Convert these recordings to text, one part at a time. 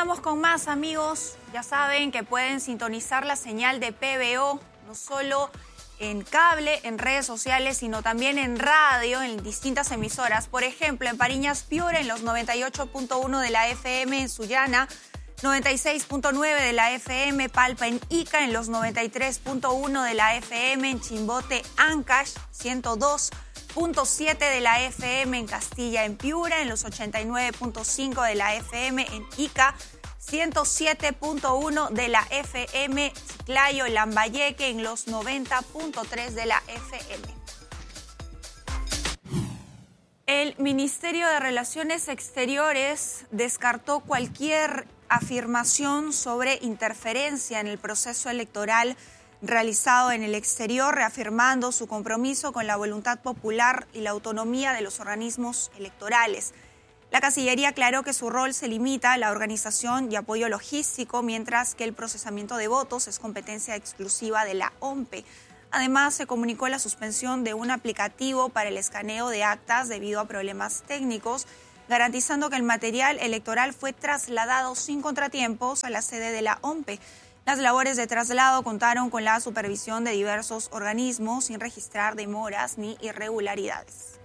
Continuamos con más, amigos. Ya saben que pueden sintonizar la señal de PBO, no solo en cable, en redes sociales, sino también en radio, en distintas emisoras. Por ejemplo, en Pariñas Piura, en los 98.1 de la FM, en Sullana, 96.9 de la FM, Palpa en Ica, en los 93.1 de la FM, en Chimbote, Ancash, 102.7 de la FM, en Castilla, en Piura, en los 89.5 de la FM, en Ica, 107.1 de la FM, Chiclayo, Lambayeque, en los 90.3 de la FM. El Ministerio de Relaciones Exteriores descartó cualquier afirmación sobre interferencia en el proceso electoral realizado en el exterior, reafirmando su compromiso con la voluntad popular y la autonomía de los organismos electorales. La Cancillería aclaró que su rol se limita a la organización y apoyo logístico, mientras que el procesamiento de votos es competencia exclusiva de la OMPE. Además, se comunicó la suspensión de un aplicativo para el escaneo de actas debido a problemas técnicos, garantizando que el material electoral fue trasladado sin contratiempos a la sede de la OMPE. Las labores de traslado contaron con la supervisión de diversos organismos sin registrar demoras ni irregularidades.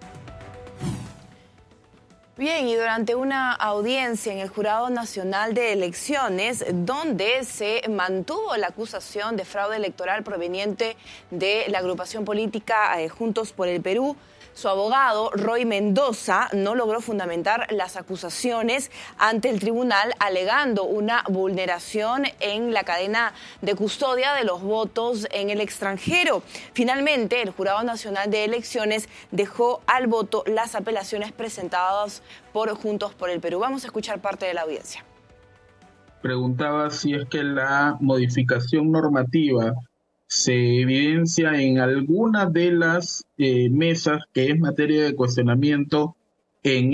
Bien, y durante una audiencia en el Jurado Nacional de Elecciones, donde se mantuvo la acusación de fraude electoral proveniente de la agrupación política Juntos por el Perú, su abogado, Roy Mendoza, no logró fundamentar las acusaciones ante el tribunal, alegando una vulneración en la cadena de custodia de los votos en el extranjero. Finalmente, el Jurado Nacional de Elecciones dejó al voto las apelaciones presentadas por Juntos por el Perú. Vamos a escuchar parte de la audiencia. Preguntaba si es que la modificación normativa se evidencia en alguna de las mesas que es materia de cuestionamiento en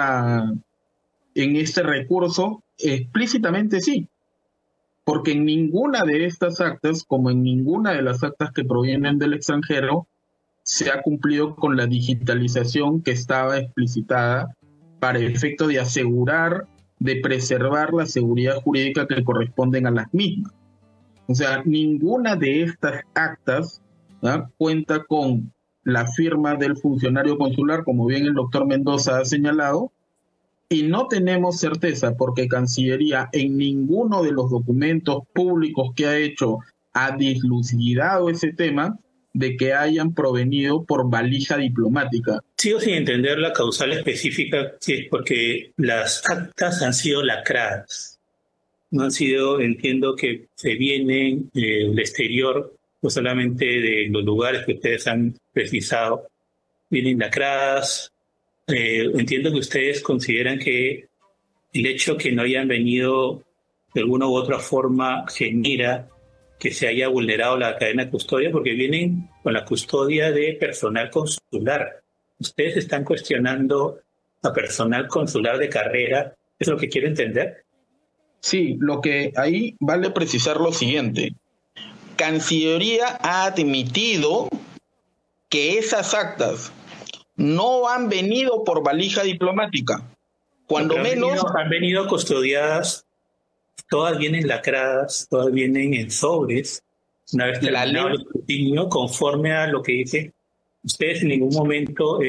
este recurso. Explícitamente sí, porque en ninguna de estas actas, como en ninguna de las actas que provienen del extranjero, se ha cumplido con la digitalización que estaba explicitada para el efecto de asegurar, de preservar la seguridad jurídica que corresponden a las mismas. O sea, ninguna de estas actas cuenta con la firma del funcionario consular, como bien el doctor Mendoza ha señalado, y no tenemos certeza porque Cancillería en ninguno de los documentos públicos que ha hecho ha dilucidado ese tema de que hayan provenido por valija diplomática. Sigo sin entender la causal específica, si es porque las actas han sido lacradas. No han sido, entiendo que se vienen del exterior, no solamente de los lugares que ustedes han precisado, vienen lacradas. Entiendo que ustedes consideran que el hecho que no hayan venido de alguna u otra forma genera que se haya vulnerado la cadena de custodia, porque vienen con la custodia de personal consular. Ustedes están cuestionando a personal consular de carrera. ¿Es lo que quiero entender? Sí, lo que ahí vale precisar lo siguiente. Cancillería ha admitido que esas actas no han venido por valija diplomática. Cuando menos han venido custodiadas, todas vienen lacradas, todas vienen en sobres, una vez terminado el escrutinio, conforme a lo que dice. Ustedes en ningún momento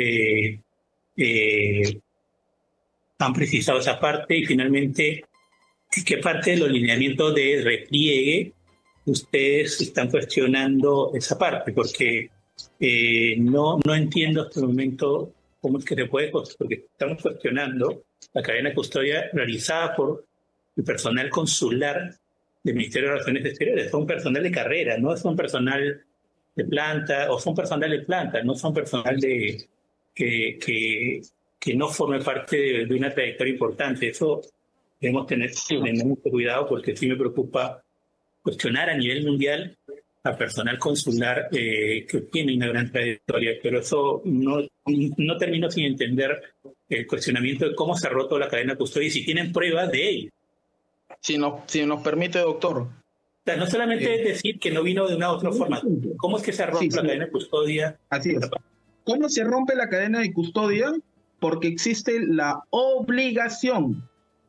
han precisado esa parte y finalmente ¿qué parte de los lineamientos de repliegue ustedes están cuestionando esa parte? Porque no entiendo hasta el momento cómo es que se puede, porque estamos cuestionando la cadena de custodia realizada por el personal consular del Ministerio de Relaciones Exteriores. Son personal de carrera, no son personal de planta, o son personal de planta, no son personal de que no forme parte de una trayectoria importante. Eso debemos tener mucho cuidado porque sí me preocupa cuestionar a nivel mundial a personal consular que tiene una gran trayectoria, pero eso no termino sin entender el cuestionamiento de cómo se ha roto la cadena de custodia y si tienen pruebas de ello. Si nos permite, doctor. O sea, no solamente es decir que no vino de una u otra forma. ¿Cómo es que se rompe la cadena de custodia? Así es. ¿Cómo se rompe la cadena de custodia? Porque existe la obligación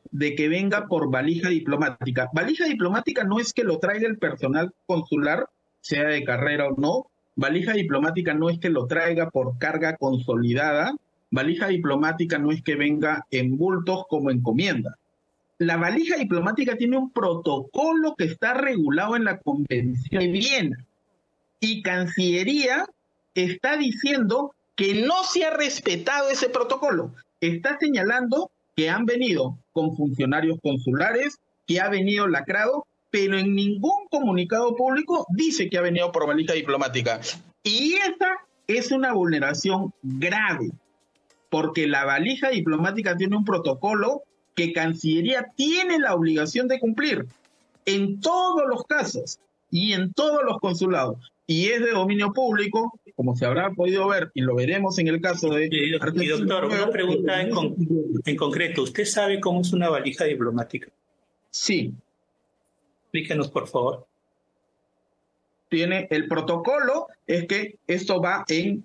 de que venga por valija diplomática. Valija diplomática no es que lo traiga el personal consular, sea de carrera o no. Valija diplomática no es que lo traiga por carga consolidada. Valija diplomática no es que venga en bultos como encomienda. La valija diplomática tiene un protocolo que está regulado en la Convención de Viena. Y Cancillería está diciendo que no se ha respetado ese protocolo. Está señalando que han venido con funcionarios consulares, que ha venido lacrado, pero en ningún comunicado público dice que ha venido por valija diplomática. Y esa es una vulneración grave, porque la valija diplomática tiene un protocolo que Cancillería tiene la obligación de cumplir en todos los casos y en todos los consulados. Y es de dominio público, como se habrá podido ver, y lo veremos en el caso de... Y doctor, una pregunta en concreto. ¿Usted sabe cómo es una valija diplomática? Sí. Explíquenos, por favor. Tiene el protocolo, es que esto va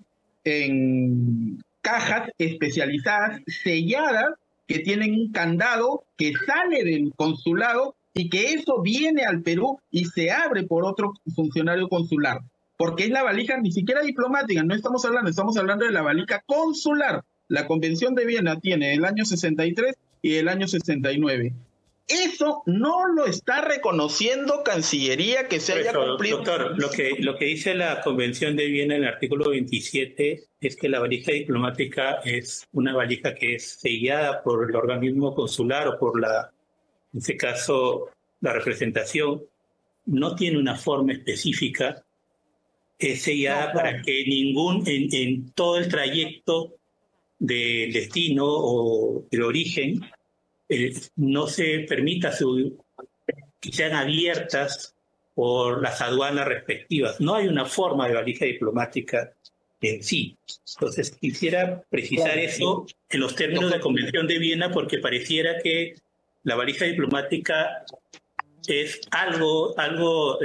en cajas especializadas, selladas, que tienen un candado que sale del consulado y que eso viene al Perú y se abre por otro funcionario consular. Porque es la valija ni siquiera diplomática, no estamos hablando de la valija consular. La Convención de Viena tiene el año 63 y el año 69. Eso no lo está reconociendo Cancillería que se haya cumplido. Doctor, lo que dice la Convención de Viena en el artículo 27 es que la valija diplomática es una valija que es sellada por el organismo consular o por en este caso, la representación. No tiene una forma específica. Es sellada para que en todo el trayecto del destino o del origen no se permita que sean abiertas por las aduanas respectivas. No hay una forma de valija diplomática en sí. Entonces, quisiera precisar eso en los términos de Convención de Viena, porque pareciera que la valija diplomática es algo abstracto.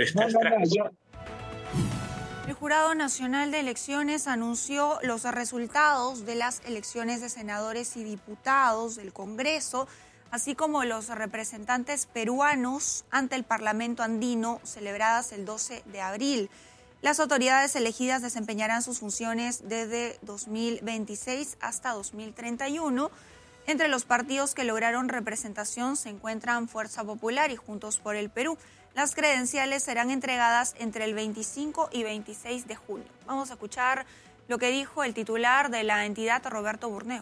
El Jurado Nacional de Elecciones anunció los resultados de las elecciones de senadores y diputados del Congreso, así como los representantes peruanos ante el Parlamento andino, celebradas el 12 de abril. Las autoridades elegidas desempeñarán sus funciones desde 2026 hasta 2031. Entre los partidos que lograron representación se encuentran Fuerza Popular y Juntos por el Perú. Las credenciales serán entregadas entre el 25 y 26 de junio. Vamos a escuchar lo que dijo el titular de la entidad, Roberto Burneo.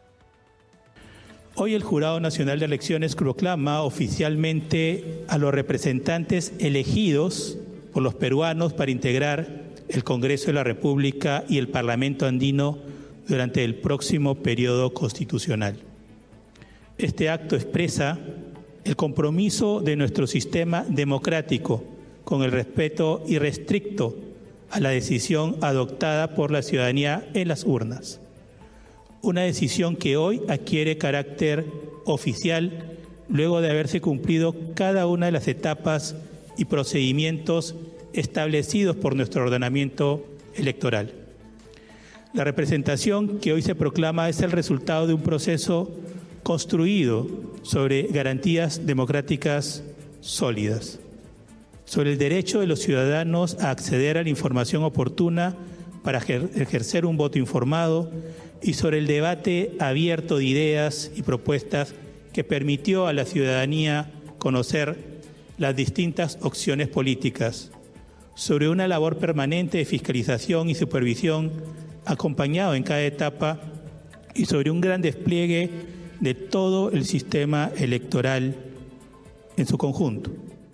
Hoy el Jurado Nacional de Elecciones proclama oficialmente a los representantes elegidos por los peruanos para integrar el Congreso de la República y el Parlamento andino durante el próximo periodo constitucional. Este acto expresa el compromiso de nuestro sistema democrático con el respeto irrestricto a la decisión adoptada por la ciudadanía en las urnas. Una decisión que hoy adquiere carácter oficial luego de haberse cumplido cada una de las etapas y procedimientos establecidos por nuestro ordenamiento electoral. La representación que hoy se proclama es el resultado de un proceso construido sobre garantías democráticas sólidas, sobre el derecho de los ciudadanos a acceder a la información oportuna para ejercer un voto informado y sobre el debate abierto de ideas y propuestas que permitió a la ciudadanía conocer las distintas opciones políticas, sobre una labor permanente de fiscalización y supervisión acompañado en cada etapa y sobre un gran despliegue de todo el sistema electoral en su conjunto.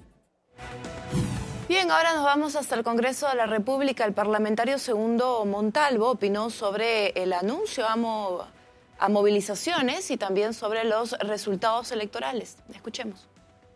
Bien, ahora nos vamos hasta el Congreso de la República. El parlamentario Segundo Montalvo opinó sobre el anuncio a movilizaciones y también sobre los resultados electorales. Escuchemos.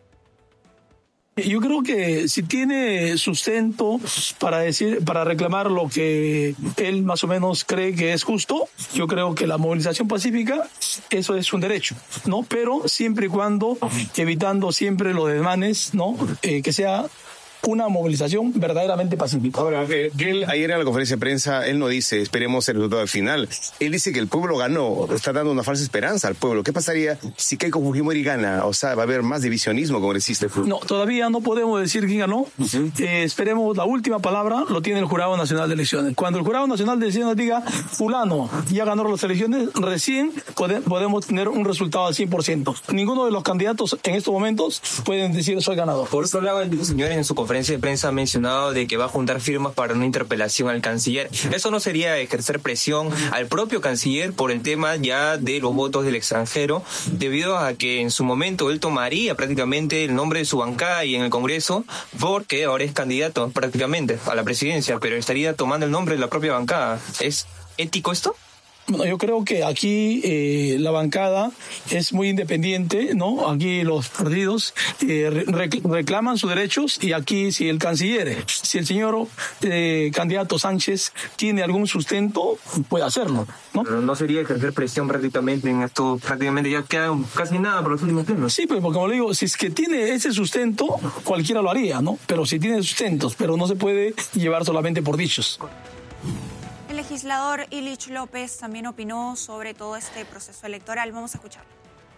Yo creo que si tiene sustento para reclamar lo que él más o menos cree que es justo, yo creo que la movilización pacífica, eso es un derecho, ¿no? Pero siempre y cuando evitando siempre los desmanes, ¿no? Que sea una movilización verdaderamente pacífica. Ahora, él ayer en la conferencia de prensa, él no dice, esperemos el resultado final. Él dice que el pueblo ganó, está dando una falsa esperanza al pueblo. ¿Qué pasaría si Keiko Fujimori gana? O sea, va a haber más divisionismo, como deciste. No, todavía no podemos decir quién ganó. Esperemos, la última palabra lo tiene el Jurado Nacional de Elecciones. Cuando el Jurado Nacional de Elecciones diga, fulano ya ganó las elecciones, recién podemos tener un resultado al 100%. Ninguno de los candidatos en estos momentos pueden decir soy ganador. Por otro lado, el señor en su conferencia de prensa ha mencionado de que va a juntar firmas para una interpelación al canciller. ¿Eso no sería ejercer presión al propio canciller por el tema ya de los votos del extranjero, debido a que en su momento él tomaría prácticamente el nombre de su bancada y en el Congreso, porque ahora es candidato prácticamente a la presidencia, pero estaría tomando el nombre de la propia bancada? ¿Es ético esto? Bueno, yo creo que aquí la bancada es muy independiente, ¿no? Aquí los partidos reclaman sus derechos, y aquí si el canciller, si el señor candidato Sánchez tiene algún sustento, puede hacerlo, ¿no? Pero no sería ejercer presión prácticamente en esto, prácticamente ya queda casi nada por los últimos tiempos. Sí, pero como le digo, si es que tiene ese sustento, cualquiera lo haría, ¿no? Pero si tiene sustentos, pero no se puede llevar solamente por dichos. El legislador Illich López también opinó sobre todo este proceso electoral. Vamos a escucharlo.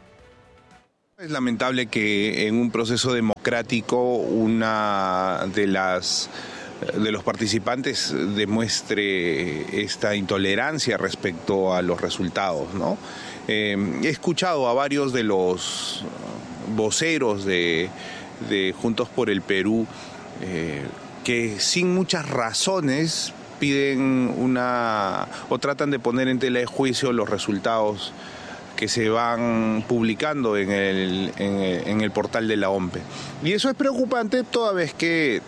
Es lamentable que en un proceso democrático una de los participantes demuestre esta intolerancia respecto a los resultados, ¿no? He escuchado a varios de los voceros de Juntos por el Perú que sin muchas razones piden o tratan de poner en tela de juicio los resultados que se van publicando en el portal de la OMPE. Y eso es preocupante toda vez que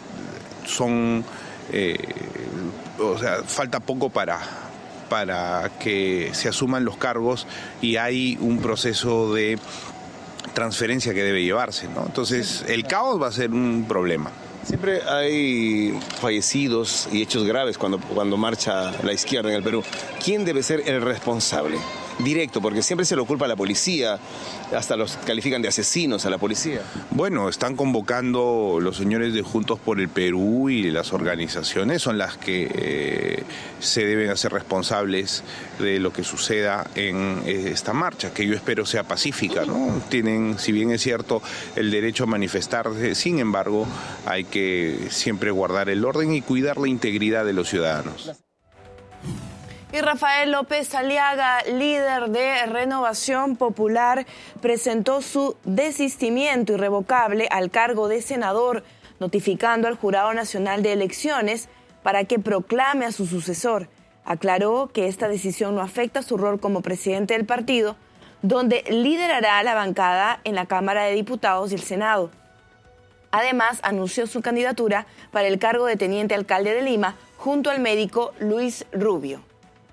falta poco para que se asuman los cargos y hay un proceso de transferencia que debe llevarse, ¿no? Entonces, el caos va a ser un problema. Siempre hay fallecidos y hechos graves cuando marcha la izquierda en el Perú. ¿Quién debe ser el responsable? Directo, porque siempre se lo culpa a la policía, hasta los califican de asesinos a la policía. Bueno, están convocando los señores de Juntos por el Perú, y las organizaciones son las que se deben hacer responsables de lo que suceda en esta marcha, que yo espero sea pacífica, ¿no? Tienen, si bien es cierto, el derecho a manifestarse, sin embargo, hay que siempre guardar el orden y cuidar la integridad de los ciudadanos. Y Rafael López Aliaga, líder de Renovación Popular, presentó su desistimiento irrevocable al cargo de senador, notificando al Jurado Nacional de Elecciones para que proclame a su sucesor. Aclaró que esta decisión no afecta su rol como presidente del partido, donde liderará la bancada en la Cámara de Diputados y el Senado. Además, anunció su candidatura para el cargo de teniente alcalde de Lima, junto al médico Luis Rubio.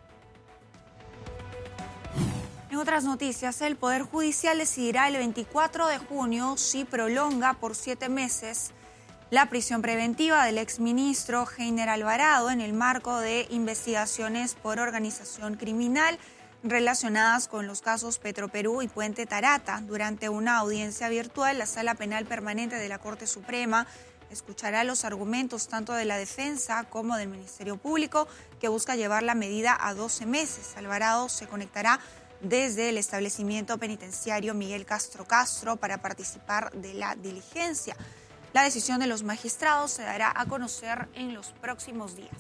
En otras noticias, el Poder Judicial decidirá el 24 de junio si prolonga por 7 meses la prisión preventiva del exministro Heiner Alvarado en el marco de investigaciones por organización criminal relacionadas con los casos Petroperú y Puente Tarata. Durante una audiencia virtual, la Sala Penal Permanente de la Corte Suprema escuchará los argumentos tanto de la defensa como del Ministerio Público, que busca llevar la medida a 12 meses. Alvarado se conectará desde el establecimiento penitenciario Miguel Castro para participar de la diligencia. La decisión de los magistrados se dará a conocer en los próximos días.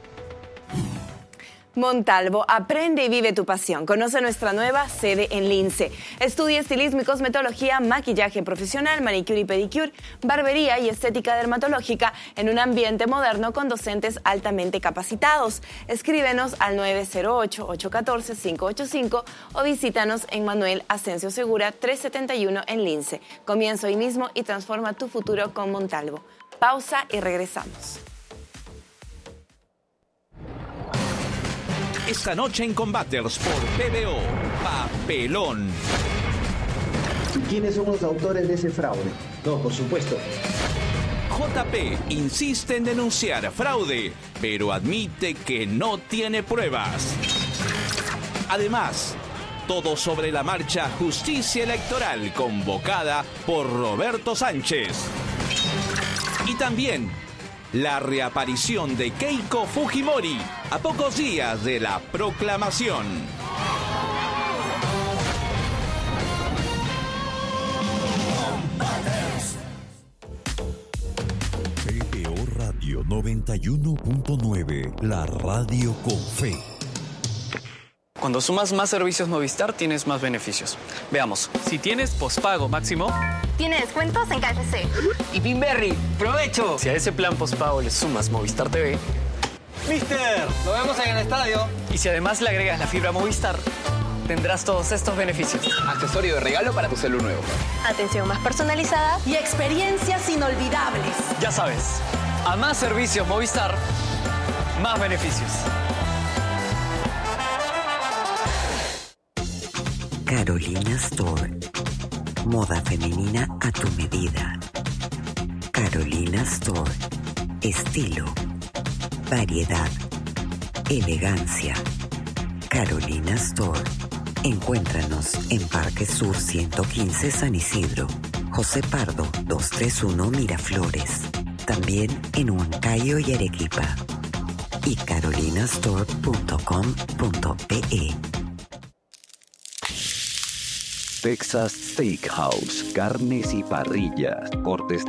Montalvo, aprende y vive tu pasión. Conoce nuestra nueva sede en Lince. Estudia estilismo y cosmetología, maquillaje profesional, manicure y pedicure, barbería y estética dermatológica en un ambiente moderno con docentes altamente capacitados. Escríbenos al 908-814-585 o visítanos en Manuel Asensio Segura 371 en Lince. Comienza hoy mismo y transforma tu futuro con Montalvo. Pausa y regresamos. Esta noche en Combaters por PBO, Papelón. ¿Quiénes son los autores de ese fraude? No, por supuesto. JP insiste en denunciar fraude, pero admite que no tiene pruebas. Además, todo sobre la marcha Justicia Electoral convocada por Roberto Sánchez. Y también la reaparición de Keiko Fujimori a pocos días de la proclamación. PBO Radio 91.9, la radio con fe. Cuando sumas más servicios Movistar, tienes más beneficios. Veamos. Si tienes pospago máximo, tiene descuentos en KFC. Y Pinberry, ¡provecho! Si a ese plan pospago le sumas Movistar TV, ¡Mister! ¡Lo vemos en el estadio! Y si además le agregas la fibra Movistar, tendrás todos estos beneficios. Accesorio de regalo para tu celu nuevo. Atención más personalizada y experiencias inolvidables. Ya sabes, a más servicios Movistar, más beneficios. Carolina Store. Moda femenina a tu medida. Carolina Store. Estilo. Variedad. Elegancia. Carolina Store. Encuéntranos en Parque Sur 115 San Isidro. José Pardo 231 Miraflores. También en Huancayo y Arequipa. Y carolinastore.com.pe. Texas Steakhouse, carnes y parrillas, cortes